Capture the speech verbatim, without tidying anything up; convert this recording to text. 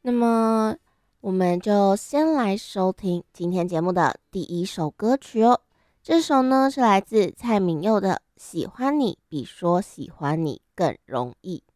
那么我们就先来收听今天节目的第一首歌曲哦。这首呢是来自蔡旻佑的《喜欢你比说喜欢你更容易》。